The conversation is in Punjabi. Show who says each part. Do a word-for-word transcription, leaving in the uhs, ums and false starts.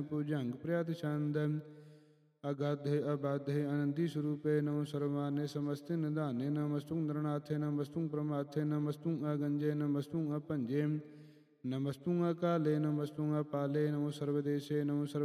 Speaker 1: ਭੁਜੰਗ ਪ੍ਰਿਯਤ ਛੰਦ ਅਗਾਧੇ ਅਬਾਧੇ ਅਨੰਦੀ ਸਰੂਪੇ ਨਮੋ ਸਰਵਾਨੇ ਸਮਸਤੇ ਨਿਧਾਨੇ ਨਮਸਤੁ ਨਰਨਾਥੇ ਨਮਸਤੁ ਪ੍ਰਮਾਥੇ ਨਮਸਤੁ ਅਗੰਜੇ ਨਮਸਤੁ ਅਭੰਜੇ ਨਮਸਤੁ ਅਕਾਲੇ ਨਮਸਤੁ ਅਪਾਲੇ ਨਮੋ ਸਰਵਦੇਸ਼ੇ ਨਮੋ ਸਰਵ